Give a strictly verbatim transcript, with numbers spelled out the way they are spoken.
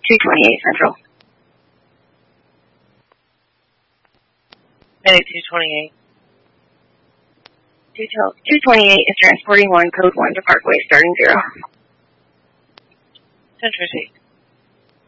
two twenty-eight Central. Mayday two twenty-eight. two twenty-eight is transporting one, code one to Parkway, starting zero. Central State.